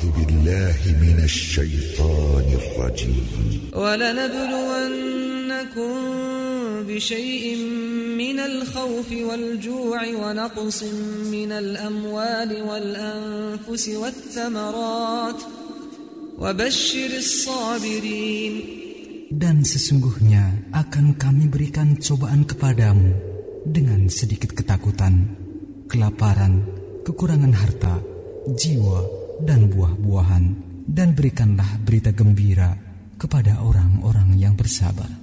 أعوذ بالله من الشيطان الرجيم ولنبلونكم بشيء من الخوف والجوع ونقص من الأموال والأنفس والثمرات وبشر الصابرين. Dan sesungguhnya akan kami berikan cobaan kepadamu dengan sedikit ketakutan, kelaparan, kekurangan harta, jiwa, dan buah-buahan, dan berikanlah berita gembira kepada orang-orang yang bersabar.